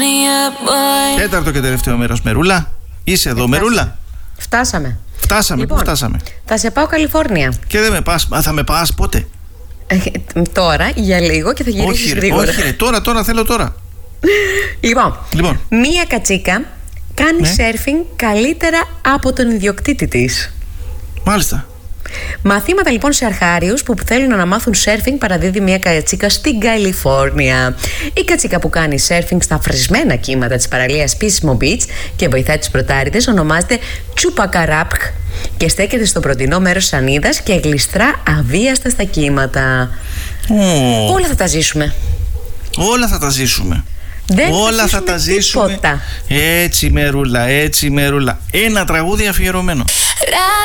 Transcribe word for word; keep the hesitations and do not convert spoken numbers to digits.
Τέταρτο και τελευταίο μέρος, Μερούλα. Είσαι εδώ, Μερούλα. Φτάσαμε. Φτάσαμε, Λοιπόν, πού φτάσαμε? Θα σε πάω Καλιφόρνια. Και δεν με πας, α, θα με πας πότε? Ε, τώρα, για λίγο και θα γυρίσεις Όχι, ρε, γρήγορα. όχι, ρε, τώρα, τώρα, θέλω τώρα. Λοιπόν, Λοιπόν. μία κατσίκα κάνει Ναι. σέρφινγκ καλύτερα από τον ιδιοκτήτη της. Μάλιστα. Μαθήματα λοιπόν σε αρχάριους που θέλουν να μάθουν σέρφινγκ παραδίδει μια κατσίκα στην Καλιφόρνια. Η κατσίκα που κάνει σέρφινγκ στα φρισμένα κύματα της παραλίας Pismo Beach και βοηθάει τους πρωτάριδες ονομάζεται Τσουπακαράπχ και στέκεται στο πρωτινό μέρος της σανίδας και γλιστρά αβίαστα στα κύματα. Oh. Όλα θα τα ζήσουμε. Όλα θα τα ζήσουμε. Δεν Όλα θα, θα τα ζήσουμε. Τίποτα. Έτσι, Μερούλα, έτσι, Μερούλα. Ένα τραγούδι αφιερωμένο.